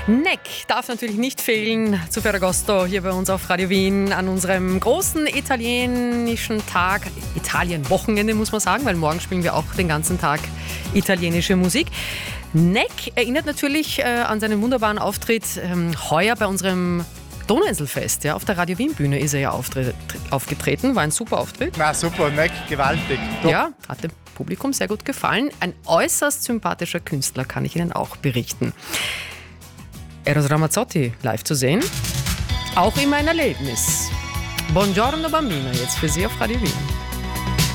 Neck darf natürlich nicht fehlen zu Ferragosto hier bei uns auf Radio Wien an unserem großen italienischen Tag. Italien-Wochenende muss man sagen, weil morgen spielen wir auch den ganzen Tag italienische Musik. Neck erinnert natürlich an seinen wunderbaren Auftritt heuer bei unserem Donauinselfest. Ja, auf der Radio Wien Bühne ist er ja aufgetreten. War ein super Auftritt. Na super, Neck, gewaltig. Top. Ja, hat dem Publikum sehr gut gefallen. Ein äußerst sympathischer Künstler, kann ich Ihnen auch berichten. Eros Ramazzotti live zu sehen, auch immer ein Erlebnis. Buongiorno Bambina, jetzt für Sie auf Radio Wien.